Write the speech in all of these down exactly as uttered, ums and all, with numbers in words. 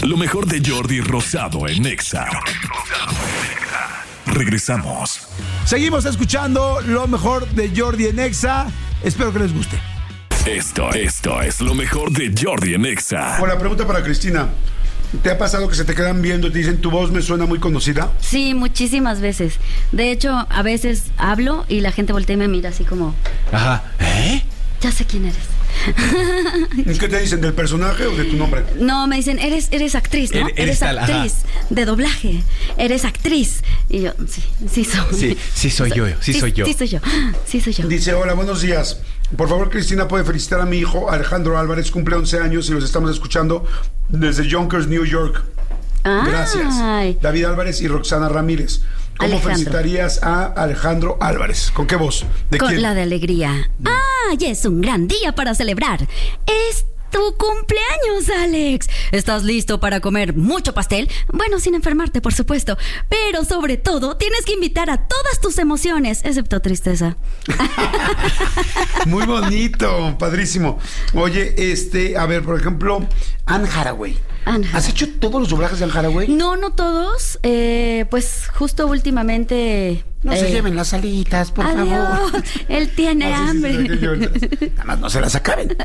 Lo mejor de Jordi Rosado en Exa. Regresamos. Seguimos escuchando lo mejor de Jordi en Exa. Espero que les guste. Esto, esto es lo mejor de Jordi en Exa. Hola, pregunta para Cristina. ¿Te ha pasado que se te quedan viendo y te dicen tu voz me suena muy conocida? Sí, muchísimas veces. De hecho, a veces hablo y la gente voltea y me mira así como... Ajá. ¿Eh? Ya sé quién eres. ¿Qué te dicen? ¿Del personaje o de tu nombre? No, me dicen, eres, eres actriz, ¿no? Eres, eres tal, actriz ajá. de doblaje. Eres actriz. Y yo, sí, sí soy. Sí, sí soy yo, sí, sí soy yo. Sí soy yo, sí soy yo. Dice, hola, buenos días. Por favor, Cristina, puede felicitar a mi hijo Alejandro Álvarez, cumple once años y los estamos escuchando desde Yonkers, New York. Ay. Gracias. David Álvarez y Roxana Ramírez. ¿Cómo Alejandro. felicitarías a Alejandro Álvarez? ¿Con qué voz? ¿De Con quién? la de alegría. ¡Ay, es un gran día para celebrar! ¡Es tu cumpleaños, Alex! ¿Estás listo para comer mucho pastel? Bueno, sin enfermarte, por supuesto. Pero sobre todo, tienes que invitar a todas tus emociones, excepto tristeza. Muy bonito, padrísimo. Oye, este, a ver, por ejemplo, Anne Hathaway. Anne ¿Has hecho todos los doblajes de Anne Hathaway? No, no todos. Eh, pues justo últimamente... No eh, se lleven las alitas, por adiós. favor. Él tiene Ah, sí, sí, hambre. sí, sí, sí. Nada más no se las acaben.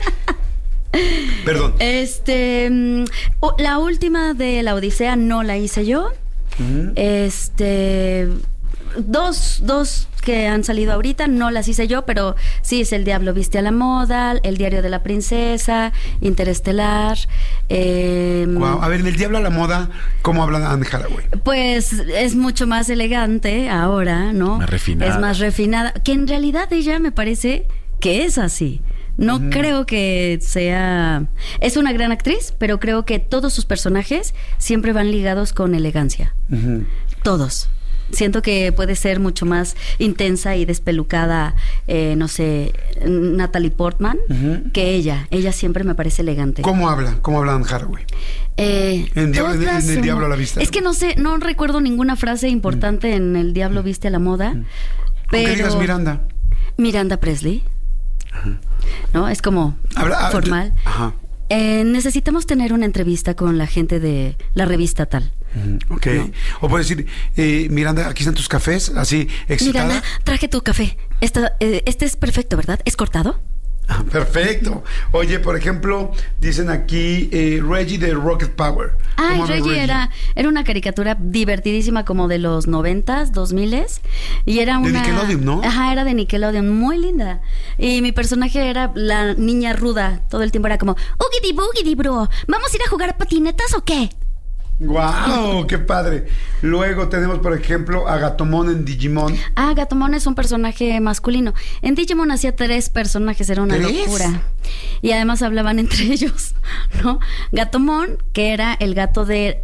Perdón. Este, mm, la última de la Odisea no la hice yo. Uh-huh. Este, dos, dos que han salido ahorita no las hice yo, pero sí es El Diablo Viste a la Moda, El Diario de la Princesa, Interestelar. Eh, Wow. A ver, en El Diablo a la Moda, ¿cómo habla Anne Hathaway? Pues es mucho más elegante ahora, ¿no? Más refinada. Es más refinada, que en realidad ella me parece que es así. No Uh-huh. creo que sea... Es una gran actriz, pero creo que todos sus personajes siempre van ligados con elegancia. Uh-huh. Todos. Siento que puede ser mucho más intensa y despelucada, eh, no sé, Natalie Portman, Uh-huh. que ella. Ella siempre me parece elegante. ¿Cómo habla? ¿Cómo habla Anne Hathaway? Eh, En Diablo- en- todas en El son- Diablo a la Vista. Es que no sé, no recuerdo ninguna frase importante en El Diablo Viste a la Moda. Pero Aunque digas Miranda. Miranda Presley. ¿No? Es como Habla- ah, formal. Ajá. Eh, necesitamos tener una entrevista con la gente de la revista tal. Uh-huh. Ok. No. O puedes decir, eh, Miranda, aquí están tus cafés, así, excitada. Miranda, traje tu café. Esta, eh, este es perfecto, ¿verdad? ¿Es cortado? Ah, perfecto. Oye, por ejemplo, dicen aquí eh, Reggie de Rocket Power. Ay, ¿Cómo habla Reggie era, era una caricatura divertidísima como de los noventas, dos miles. Y era De una... Nickelodeon, ¿no? Ajá, era de Nickelodeon, muy linda. Y mi personaje era la niña ruda. Todo el tiempo era como, ugidi bugidi, bro. ¿Vamos a ir a jugar patinetas o qué? ¡Guau! ¡Qué padre! Luego tenemos, por ejemplo, a Gatomon en Digimon. Ah, Gatomon es un personaje masculino. En Digimon hacía tres personajes, era una ¿Tres? locura. Y además hablaban entre ellos, ¿no? Gatomon, que era el gato de...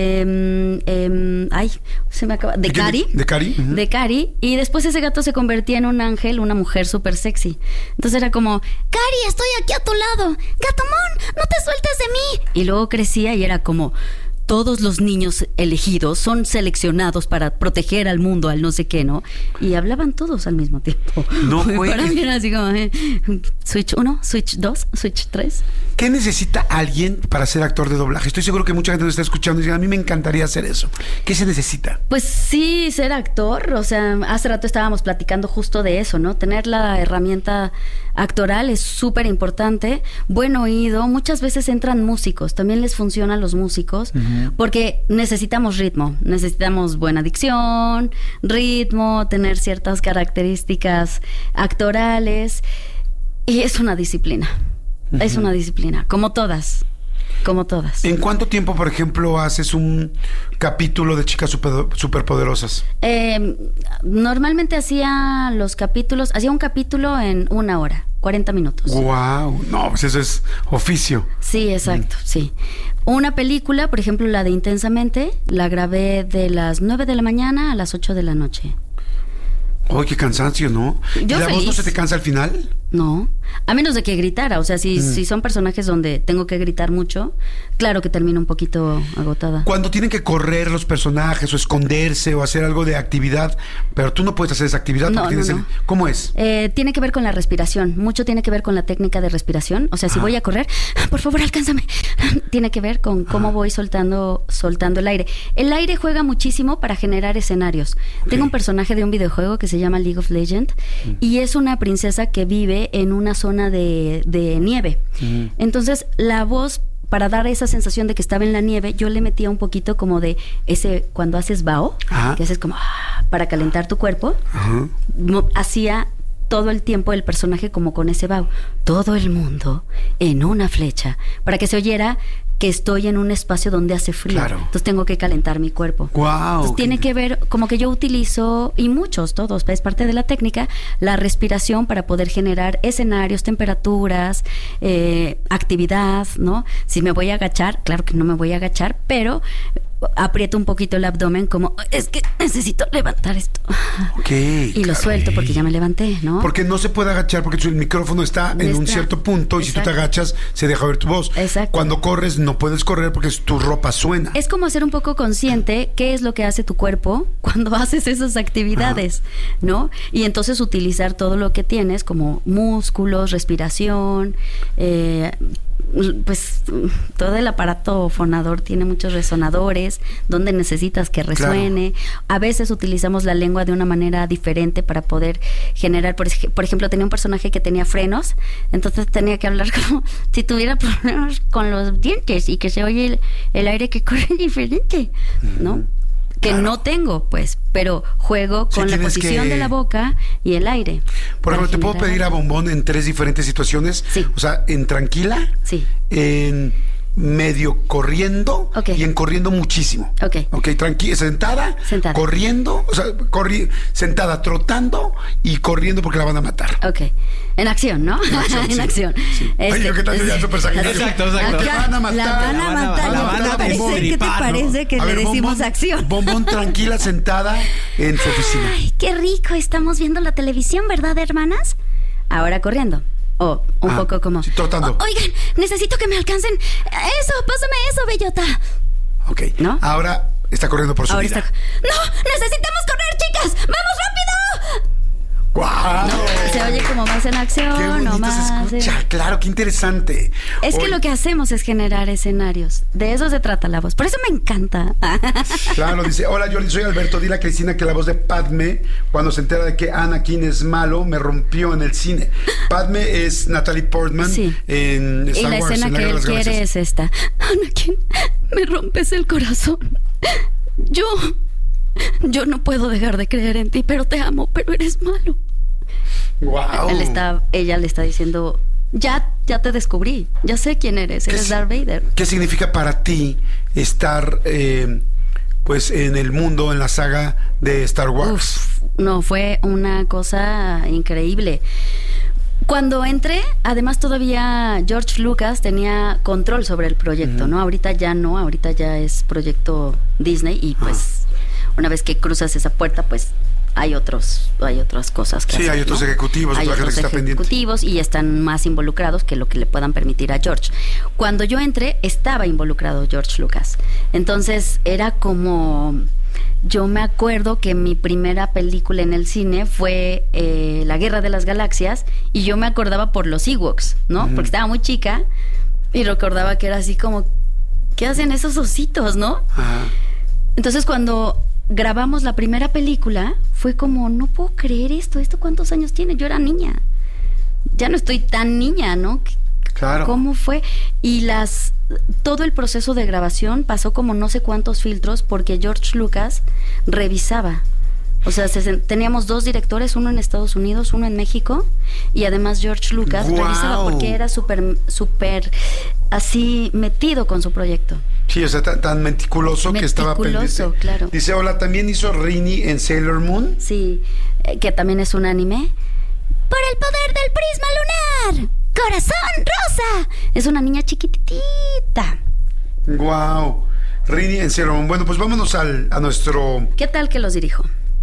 de mm, em, ay, se me acaba... De ¿De qué? Cari. ¿De Cari? Ujú. De Cari. Y después ese gato se convertía en un ángel, una mujer súper sexy. Entonces era como, Cari, estoy aquí a tu lado. Gatomon, no te sueltes de mí. Y luego crecía y era como... Todos los niños elegidos son seleccionados para proteger al mundo, al no sé qué, ¿no? Y hablaban todos al mismo tiempo. No Para juegues. mí era así como, eh, Switch uno, Switch dos, Switch tres. ¿Qué necesita alguien para ser actor de doblaje? Estoy seguro que mucha gente nos está escuchando y dice, a mí me encantaría hacer eso. ¿Qué se necesita? Pues sí, ser actor, o sea, hace rato estábamos platicando justo de eso, ¿no? Tener la herramienta actoral es súper importante, buen oído, muchas veces entran músicos, también les funciona a los músicos, uh-huh. porque necesitamos ritmo, necesitamos buena dicción, ritmo, tener ciertas características actorales, y es una disciplina, uh-huh. es una disciplina, como todas. Como todas. ¿En cuánto tiempo, por ejemplo, haces un capítulo de Chicas super, Superpoderosas? Eh, normalmente hacía los capítulos, hacía un capítulo en una hora, cuarenta minutos. ¡Guau! No, pues eso es oficio. Sí, exacto, mm. sí. Una película, por ejemplo, la de Intensamente, la grabé de las nueve de la mañana a las ocho de la noche. ¡Ay, qué cansancio!, ¿no? Yo ¿Y la feliz. voz no se te cansa al final? No, a menos de que gritara, o sea, si, mm. si son personajes donde tengo que gritar mucho, claro que termino un poquito agotada. Cuando tienen que correr los personajes o esconderse o hacer algo de actividad, pero tú no puedes hacer esa actividad porque no, tienes no, no. el... ¿Cómo es? Eh, tiene que ver con la respiración, mucho tiene que ver con la técnica de respiración, o sea, si ah. voy a correr, por favor, alcánzame. Tiene que ver con cómo ah. voy soltando, soltando el aire. El aire juega muchísimo para generar escenarios. Okay. Tengo un personaje de un videojuego que se llama League of Legends mm. y es una princesa que vive en una zona de, de nieve. Uh-huh. Entonces, la voz, para dar esa sensación de que estaba en la nieve, yo le metía un poquito como de ese, cuando haces bao, uh-huh. que haces como para calentar tu cuerpo, uh-huh. hacía todo el tiempo el personaje como con ese bao. Todo el mundo en una flecha, para que se oyera que estoy en un espacio donde hace frío. Claro. Entonces tengo que calentar mi cuerpo. Wow, Entonces tiene que ver, como que yo utilizo, y muchos, todos, es parte de la técnica, la respiración para poder generar escenarios, temperaturas, eh, actividad, ¿no? Si me voy a agachar, claro que no me voy a agachar, pero aprieto un poquito el abdomen como, es que necesito levantar esto. Ok. Y lo suelto porque ya me levanté, ¿no? Porque no se puede agachar porque el micrófono está en está. un cierto punto y Exacto. si tú te agachas se deja ver tu voz. Exacto. Cuando corres no puedes correr porque tu ropa suena. Es como ser un poco consciente qué es lo que hace tu cuerpo cuando haces esas actividades, Ajá. ¿no? Y entonces utilizar todo lo que tienes como músculos, respiración, eh, pues todo el aparato fonador tiene muchos resonadores donde necesitas que resuene. Claro. A veces utilizamos la lengua de una manera diferente para poder generar, por, ej- por ejemplo, tenía un personaje que tenía frenos, entonces tenía que hablar como si tuviera problemas con los dientes y que se oye el, el aire que corre diferente, ¿no? Que claro. no tengo, pues, pero juego con sí, la posición que... de la boca y el aire. Por ejemplo, ¿te puedo pedir a Bombón en tres diferentes situaciones? Sí. O sea, en tranquila, sí. en medio corriendo okay. y en corriendo muchísimo. Ok. Ok, tranquila, sentada, sentada, corriendo, o sea, corri- sentada, trotando y corriendo porque la van a matar. Ok. En acción, ¿no? En acción. en sí, acción. Sí. Este, Ay, yo que tal ya súper sanguinario. Exacto, exacto. La van a matar. La van a matar. La van a, ¿Qué te parece, ¿qué te parece que a le ver, decimos bombón, acción? Bombón tranquila, sentada en su oficina. Ay, qué rico. Estamos viendo la televisión, ¿verdad, hermanas? Ahora corriendo. O oh, un ah, poco como... Sí, trotando. Oh, oigan, necesito que me alcancen. Eso, pásame eso, bellota. Ok. ¿No? Ahora está corriendo por su Ahora vida. Está... ¡No! ¡Necesitamos correr, chicas! ¡Vamos rápido! ¡Guau! No, se oye como más en acción. Qué bonito o más se escucha. En... Claro, qué interesante. Es Hoy... que lo que hacemos es generar escenarios. De eso se trata la voz. Por eso me encanta. Claro, dice, hola Jordi, soy Alberto. Dile a Cristina que la voz de Padme, cuando se entera de que Anakin es malo, me rompió en el cine. Padme es Natalie Portman sí. en Star Wars. Y la Wars, escena en la que él quiere Galaxias. es esta. Anakin, me rompes el corazón. Yo, yo no puedo dejar de creer en ti, pero te amo, pero eres malo. Wow. Él está, ella le está diciendo, ya, ya te descubrí, ya sé quién eres, eres Darth Vader. ¿Qué significa para ti estar, eh, pues, en el mundo, en la saga de Star Wars? Uf, no, fue una cosa increíble. Cuando entré, además todavía George Lucas tenía control sobre el proyecto, uh-huh. ¿no? Ahorita ya no, ahorita ya es proyecto Disney y pues uh-huh. una vez que cruzas esa puerta, pues hay otros, hay otras cosas que sí, hacer, hay otros ¿no? ejecutivos, hay otra otros gente que está ejecutivos pendiente. Y están más involucrados que lo que le puedan permitir a George. Cuando yo entré, estaba involucrado George Lucas. Entonces era como... Yo me acuerdo que mi primera película en el cine fue eh, La Guerra de las Galaxias y yo me acordaba por los Ewoks, ¿no? Uh-huh. Porque estaba muy chica y recordaba que era así como, ¿qué hacen esos ositos, no? Uh-huh. Entonces cuando grabamos la primera película fue como, no puedo creer esto, ¿esto cuántos años tiene? Yo era niña, ya no estoy tan niña, ¿no? Claro. ¿Cómo fue? Y las todo el proceso de grabación pasó como no sé cuántos filtros porque George Lucas revisaba. O sea, se, teníamos dos directores, uno en Estados Unidos, uno en México, y además George Lucas wow. revisaba porque era súper, súper así metido con su proyecto. Sí, o sea, tan, tan meticuloso, meticuloso que estaba pendiente. Claro. Dice, hola, ¿también hizo Rini en Sailor Moon? Sí, eh, que también es un anime. Por el poder del prisma lunar. ¡Corazón rosa! Es una niña chiquitita. Wow. Rini en Sailor Moon. Bueno, pues vámonos al, a nuestro... ¿Qué tal que los dirijo?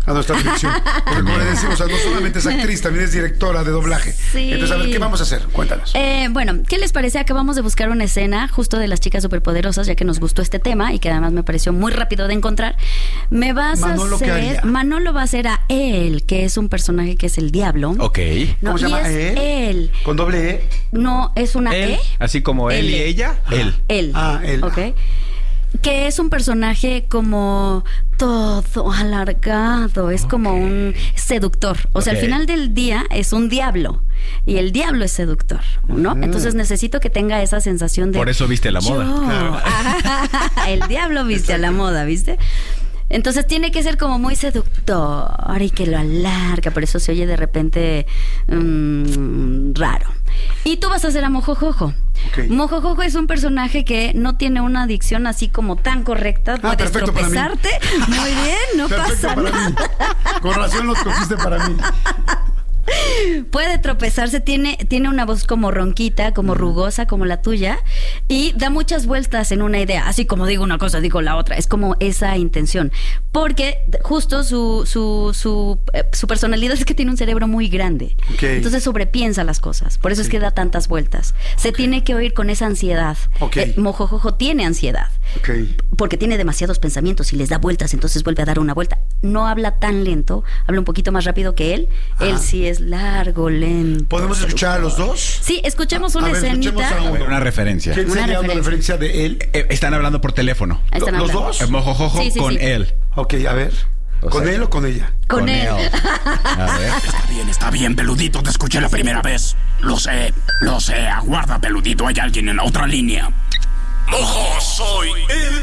a nuestra dirección. Porque como le decimos, o sea, no solamente es actriz, también es directora de doblaje. Sí. Entonces, a ver, ¿qué vamos a hacer? Cuéntanos. Eh, bueno, ¿qué les parece? Acabamos de buscar una escena justo de las chicas superpoderosas, ya que nos gustó este tema y que además me pareció muy rápido de encontrar. Me vas Manolo, a ¿qué haría? hacer... Manolo va a hacer a él, que es un personaje que es el diablo. Ok. No, ¿Cómo se y llama? es ¿Él? él. ¿Con doble E? No, es una Él, E. así como él y Él. ella, él. Él. Ah, él. Ok. Que es un personaje como todo alargado, es como Ok. un seductor. O sea, Ok. al final del día es un diablo. Y el diablo es seductor, ¿no? Mm. Entonces necesito que tenga esa sensación de... Por eso viste la moda. Yo. Claro. El diablo viste a la moda, ¿viste? Entonces tiene que ser como muy seductor y que lo alarga, por eso se oye de repente mmm, raro. Y tú vas a hacer a Mojojojo. Ok. Mojojojo es un personaje que no tiene una dicción así como tan correcta. Ah, Puedes perfecto para mí. tropezarte. Muy bien, no Perfecto pasa para nada. mí. Con razón los cogiste para mí. Puede tropezarse, tiene, tiene una voz como ronquita, como rugosa, como la tuya, y da muchas vueltas en una idea, así como digo una cosa, digo la otra, es como esa intención, porque justo su, su, su, eh, su personalidad es que tiene un cerebro muy grande, Ok. entonces sobrepiensa las cosas, por eso es que da tantas vueltas, se tiene que oír con esa ansiedad. Ok. Eh, Mojojojo tiene ansiedad, Ok. porque tiene demasiados pensamientos y les da vueltas, entonces vuelve a dar una vuelta. No habla tan lento, habla un poquito más rápido que él. Ah. Él sí es largo, lento. ¿Podemos escuchar a los dos? Sí, escuchemos una A ver, escuchemos escenita. a A ver, uno. una referencia. ¿Quién Una sería una referencia. referencia de él? Eh, están hablando por teléfono. Ahí están ¿Los hablando. dos? Eh, Mojojojo Sí, sí, con sí. él. Ok, a ver. O ¿Con sea- él o con ella? Con él. A ver. Está bien, está bien, peludito, te escuché la primera vez. Lo sé, lo sé, aguarda, peludito, hay alguien en la otra línea. Mojo, soy él.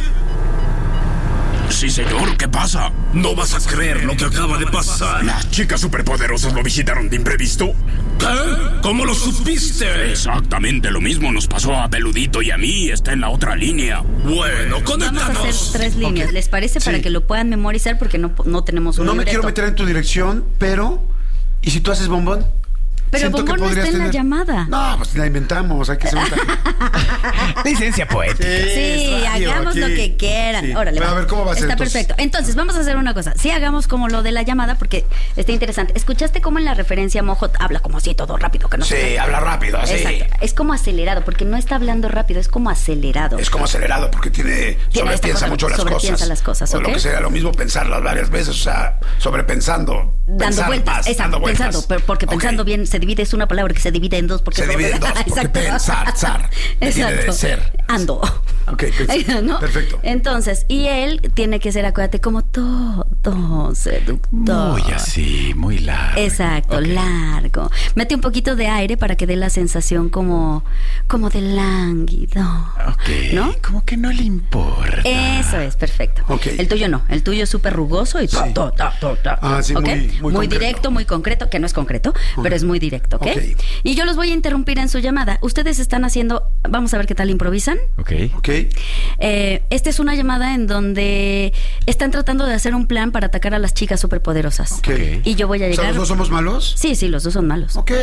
Sí, señor, ¿qué pasa? No vas a creer lo que acaba de pasar. Las chicas superpoderosas lo visitaron de imprevisto. ¿Qué? ¿Cómo lo supiste? Exactamente lo mismo nos pasó a Peludito y a mí. Está en la otra línea. Bueno, Vamos a hacer conéctanos. tres líneas, Ok. ¿les parece? Para Sí. que lo puedan memorizar porque no, no tenemos un No me libreto. quiero meter en tu dirección, pero... ¿Y si tú haces bombón? Pero Siento que Bombón no está podrías en la tener- llamada. No, pues la inventamos, hay que ser Licencia poética. Sí, hagamos lo que quieran. Sí. Órale, Pero a va. ver, ¿cómo va a ser Está entonces? perfecto. Entonces, vamos a hacer una cosa. Sí, hagamos como lo de la llamada porque está interesante. ¿Escuchaste cómo en la referencia Mojo habla como así todo rápido? Que no sé Sí, qué? habla rápido, así. Exacto. Es como acelerado porque no está hablando rápido, es como acelerado. Es como acelerado porque tiene Tiene esta sobrepiensa cosa, mucho las sobrepiensa cosas. las cosas, O ¿ok? lo que sería lo mismo pensarlas varias veces, o sea, sobrepensando. Dando pensar vueltas, más, exacto, dando vueltas. pensando, pero porque Ok. pensando bien se divide, es una palabra que se divide en dos porque Se divide en dos, porque Exacto. pensar, zar, viene de ser. Ando. Ok, perfecto. ¿No? Perfecto. Entonces, y él tiene que ser, acuérdate, como todo seductor. Muy así, muy largo. Exacto, Ok. largo. Mete un poquito de aire para que dé la sensación como, como de lánguido. Ok. ¿No? Como que no le importa. Eso es, perfecto. Ok. El tuyo no, el tuyo es súper rugoso y Sí. to, to, to, to, Ah, sí, ¿ok? muy- muy concreto. directo, muy concreto, que no es concreto, pero es muy directo, ¿ok? Ok. Y yo los voy a interrumpir en su llamada. Ustedes están haciendo, vamos a ver qué tal improvisan. Ok. Ok. Eh, esta es una llamada en donde están tratando de hacer un plan para atacar a las chicas superpoderosas. Ok. Y yo voy a O sea, llegar. ¿los dos somos malos? Sí, sí, los dos son malos. Ok.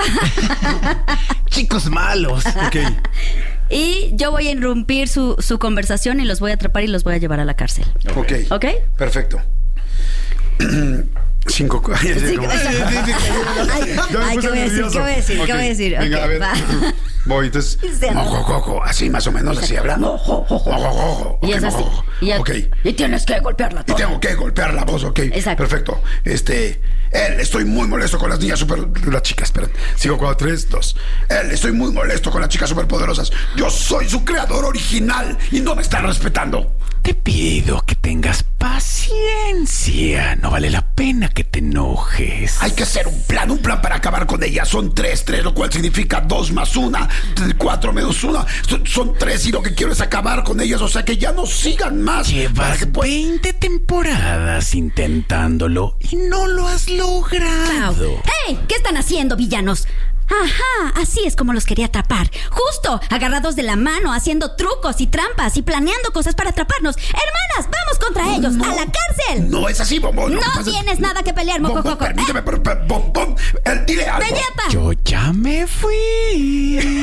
Chicos malos. Ok. Y yo voy a interrumpir su, su conversación y los voy a atrapar y los voy a llevar a la cárcel. Ok. ¿Ok? Perfecto. Cinco. Ay, Sí, como- exacto. Ay, Ya me ay, puse ¿qué voy a decir? nervioso. ¿Qué voy a decir? Ok, ¿Qué voy a decir? Venga, Ok, a ver. va. Voy, entonces. Sí. Mojo, cojo, así más o menos, así hablando. Mojo, cojo. Y es así. Y, Ok. y tienes que golpearla Y toda. tengo que golpear la voz, ok. Exacto. Perfecto. Este. Él, estoy muy molesto con las niñas super. Las chicas, esperen. Sigo, cuatro, tres, dos. Él, estoy muy molesto con las chicas superpoderosas. Yo soy su creador original y no me están respetando. Te pido que tengas paciencia. No vale la pena que te enojes. Hay que hacer un plan, un plan para acabar con ellas. Son tres, tres, lo cual significa dos más una, t- cuatro menos una. Son, son tres y lo que quiero es acabar con ellas, o sea que ya no sigan más. Para Llevas que puedan- veinte temporadas intentándolo y no lo has logrado. ¡Hey! ¿Qué están haciendo, villanos? Ajá, así es como los quería atrapar. Justo, agarrados de la mano, haciendo trucos y trampas y planeando cosas para atraparnos. Hermanas, vamos contra ellos, No. a la cárcel. No es así, Bombón. No Lo que pasa es- tienes nada que pelear, Bombón, Mocococo. permíteme, pero, pero, Bombón, eh, dile algo. ¡Belleta! Yo ya me fui.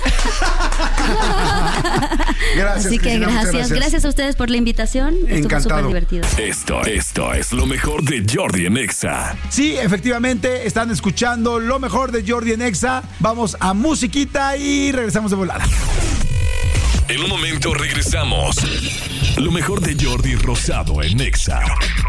Gracias, Así que Cristina, muchas gracias, gracias a ustedes por la invitación. Estuvo Encantado. súper divertido. Esto, esto es lo mejor de Jordi en Exa. Sí, efectivamente, están escuchando lo mejor de Jordi en Exa. Vamos a musiquita y regresamos de volada. En un momento regresamos. Lo mejor de Jordi Rosado en Exa.